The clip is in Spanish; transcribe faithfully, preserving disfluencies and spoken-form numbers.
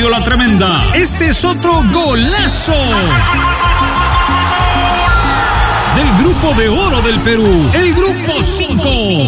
Ignacio La Tremenda. Este es otro golazo del Grupo de Oro del Perú, el Grupo cinco.